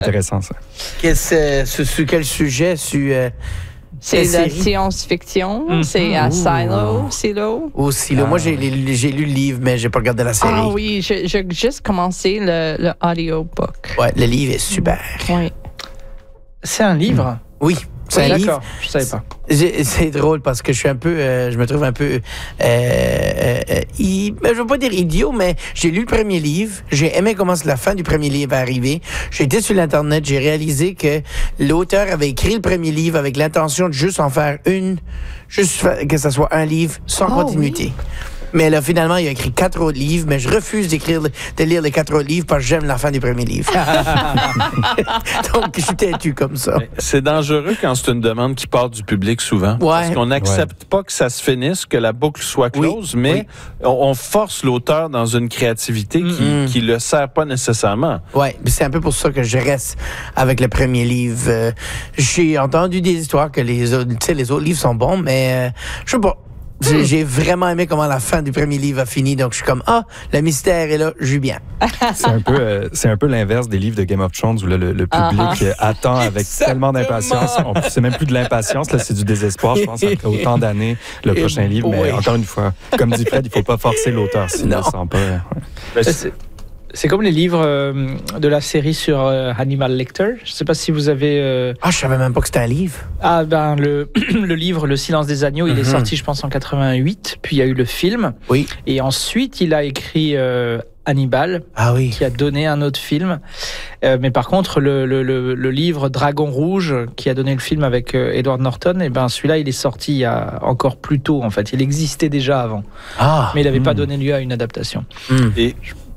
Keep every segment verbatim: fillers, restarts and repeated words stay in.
Intéressant, ça. Qu'est-ce, sur, sur quel sujet? Sur, euh, C'est quelle la série? science-fiction. Mm-hmm. C'est à Silo. Silo. Au Silo. Ah, Moi, j'ai, oui. j'ai lu le livre, mais j'ai pas regardé la série. Ah oui, j'ai j'ai juste commencé le, le audiobook. Ouais, le livre est super. Oui. C'est un livre? Oui, c'est Oui, un d'accord, livre. je savais pas. J'ai- C'est drôle parce que je suis un peu, euh, je me trouve un peu, euh, euh, euh, i- ben, je veux pas dire idiot, mais j'ai lu le premier livre, j'ai aimé comment la fin du premier livre est arrivée. J'ai été sur l'internet, j'ai réalisé que l'auteur avait écrit le premier livre avec l'intention de juste en faire une, juste fa- que ça soit un livre sans Oh, continuité. Mais là, finalement, il a écrit quatre autres livres, mais je refuse d'écrire, de lire les quatre autres livres parce que j'aime la fin du premier livre. Donc, je suis têtu comme ça. C'est dangereux quand c'est une demande qui part du public souvent. Ouais. Parce qu'on n'accepte pas que ça se finisse, que la boucle soit close, Oui, mais oui. On, on force l'auteur dans une créativité qui Mm-hmm. qui le sert pas nécessairement. Ouais, puis c'est un peu pour ça que je reste avec le premier livre. Euh, j'ai entendu des histoires que les autres, tu sais, les autres livres sont bons, mais euh, je sais pas. J'ai, j'ai vraiment aimé comment la fin du premier livre a fini, donc je suis comme ah, le mystère est là, je suis bien. C'est un peu, euh, c'est un peu l'inverse des livres de Game of Thrones où là, le, le public Uh-huh. euh, attend avec tellement d'impatience. On- C'est même plus de l'impatience, là, c'est du désespoir, je pense, après autant d'années, le prochain livre. Mais Oui. encore une fois, comme dit Fred, il faut pas forcer l'auteur s'il ne Non. le sent pas. Ouais. Ben, c'est- C'est, c'est comme les livres euh, de la série sur euh, Hannibal Lecter. Je sais pas si vous avez... euh, Ah, je savais même pas que c'était un livre. Ah ben le, le livre Le Silence des Agneaux, il est Mhm. sorti je pense en quatre-vingt-huit, puis il y a eu le film, Oui. et ensuite il a écrit euh, Hannibal, Ah oui. qui a donné un autre film. Euh, mais par contre, le, le, le, le livre Dragon Rouge, qui a donné le film avec euh, Edward Norton, et ben celui-là, il est sorti il y a encore plus tôt, en fait. Il existait déjà avant, Ah. mais il n'avait pas Mm. donné lieu à une adaptation. Hmm. Et,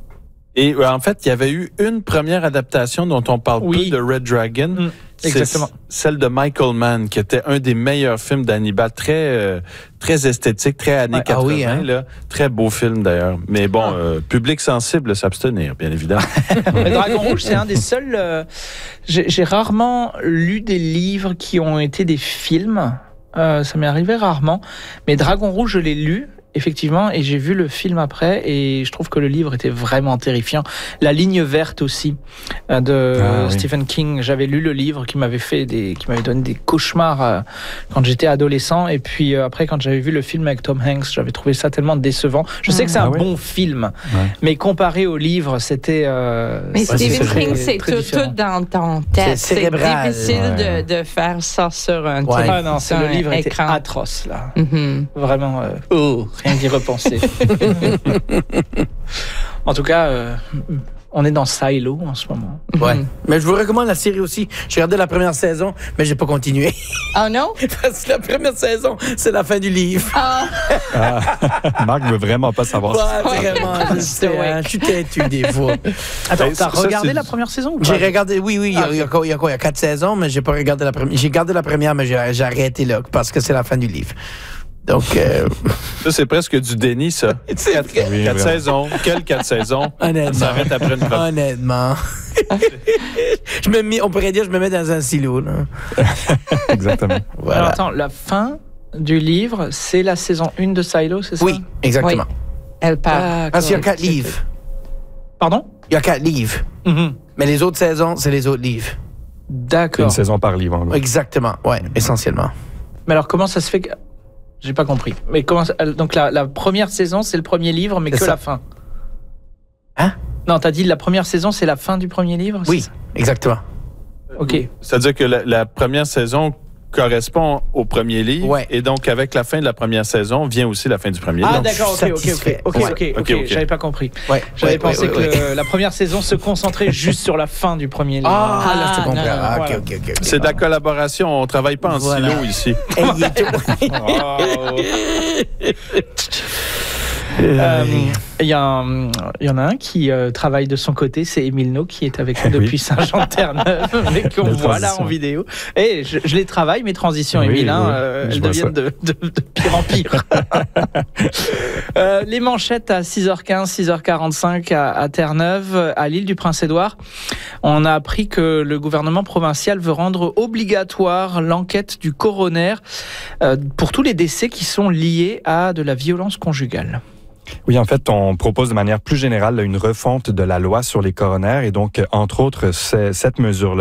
et euh, en fait, il y avait eu une première adaptation dont on parle Oui. peu de Red Dragon. Mm, C'est exactement. Celle de Michael Mann, qui était un des meilleurs films d'Hannibal, très euh, très esthétique, très années Ouais. Ah quatre-vingts. oui, hein? Là. Très beau film d'ailleurs. Mais bon, Ah. euh, public sensible, s'abstenir, bien évidemment. Le Dragon Rouge, c'est un des seuls... euh, j'ai, j'ai rarement lu des livres qui ont été des films. Euh, ça m'est arrivé rarement. Mais Dragon Rouge, je l'ai lu, effectivement, et j'ai vu le film après, et je trouve que le livre était vraiment terrifiant. La ligne verte aussi, euh, de Ah, oui. Stephen King. J'avais lu le livre qui m'avait fait des, qui m'avait donné des cauchemars euh, quand j'étais adolescent, et puis euh, après, quand j'avais vu le film avec Tom Hanks, j'avais trouvé ça tellement décevant. Je sais que c'est Ah un oui? bon film, Ouais. mais comparé au livre, c'était... euh, Mais Ouais, Stephen c'est King, très- c'est très tout, différent. tout dans ton tête. C'est C'est cérébral. difficile Ouais. de, de faire ça sur un, Ouais. Ah non, c'est sur le un livre était écran. atroce là. Mhm. Vraiment, euh, Oh. rien d'y repenser. En tout cas, euh, on est dans Silo en ce moment. Ouais. Mhm. Mais je vous recommande la série aussi. J'ai regardé la première saison, mais j'ai pas continué. Oh non? Parce que la première saison, c'est la fin du livre. Ah, Ah, Marc veut vraiment pas savoir ça. Ouais, vraiment. Je sais, hein, je suis têtu des fois. Attends, Ben, t'as ça, ça, regardé c'est- la première saison ou pas? J'ai regardé, oui, oui, il y a, Ah, il y a quoi, il y a quoi, il y a quatre saisons, mais j'ai pas regardé la première. J'ai gardé la première, mais j'ai j'ai arrêté là, parce que c'est la fin du livre. Donc, euh, Ça, c'est presque du déni, ça. c'est Quatre, vrai. Oui, quatre vraiment. saisons. Quelles quatre saisons? Honnêtement. Ça arrête après une première. Honnêtement. je me mets, on pourrait dire, je me mets dans un silo, là. Exactement. Voilà. Alors attends, la fin du livre, c'est la saison un de Silo, c'est ça? Oui, exactement. elle part. D'accord. Parce qu'il y a quatre livres. Pardon? Il y a quatre livres. Mhm. Mais les autres saisons, c'est les autres livres. D'accord. Une saison par livre, en gros. Exactement, ouais, essentiellement. Mais alors comment ça se fait que... J'ai pas compris. Mais comment ça- donc la, la première saison, c'est le premier livre, mais C'est que ça. la fin. Hein? Non, t'as dit la première saison, c'est la fin du premier livre? c'est Oui, ça? exactement. Ok. C'est-à-dire que la, la première saison correspond au premier livre. Ouais. Et donc, avec la fin de la première saison, vient aussi la fin du premier Ah livre. d'accord, ok, ok, ok, satisfait. ok, Ouais. ok, ok, Ok, ok. j'avais pas compris. Ouais, J'avais ouais, pensé ouais, que ouais, ouais. le- la première saison se concentrait juste sur la fin du premier livre. Ah, là, je te Ah, comprends. non, non, Ah, ok, voilà. ok, ok. ok. C'est de la collaboration. On travaille pas en Voilà. silo ici. Hey, il est tout- Euh, Il y, a un- il y en a un qui euh, travaille de son côté, c'est Émile No, qui est avec nous Oui. depuis Saint-Jean-de-Terre-Neuve, mais qu'on Belle voit là transition. en vidéo. Et je, je les travaille, mes transitions, Oui, Émile, hein, oui, euh, je elles vois deviennent de, de- de pire en pire. Euh, les manchettes à six heures quinze, six heures quarante-cinq à, à Terre-Neuve, à l'île du Prince-Édouard. On a appris que le gouvernement provincial veut rendre obligatoire l'enquête du coroner euh, pour tous les décès qui sont liés à de la violence conjugale. Oui, en fait, on propose de manière plus générale une refonte de la loi sur les coronaires et donc, entre autres, c'est- cette mesure-là